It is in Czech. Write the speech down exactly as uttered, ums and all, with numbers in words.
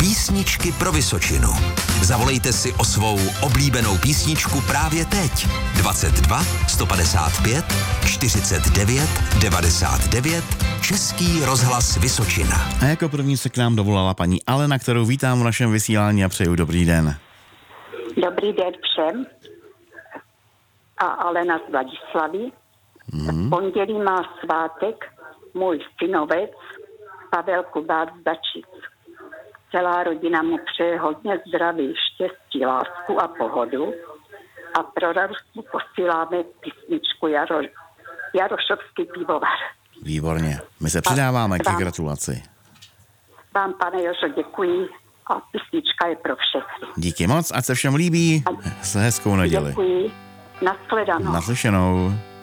Písničky pro Vysočinu. Zavolejte si o svou oblíbenou písničku právě teď. dvacet dva sto padesát pět čtyřicet devět devadesát devět Český rozhlas Vysočina. A jako první se k nám dovolala paní Alena, kterou vítám v našem vysílání a přeju dobrý den. Dobrý den všem. A Alena z Vladislavy. Hmm. V pondělí má svátek můj synovec Pavel Kubák z Dačic. Celá rodina mu přeje hodně zdraví, štěstí, lásku a pohodu. A pro radost mu posíláme písničku Jaro, Jarošovský pivovar. Výborně. My se přidáváme ke gratulaci. Vám, pane Jožo, děkuji a písnička je pro všechny. Díky moc, ať se všem líbí. S hezkou neděli. Děkuji. Nashledanou. Naslyšenou.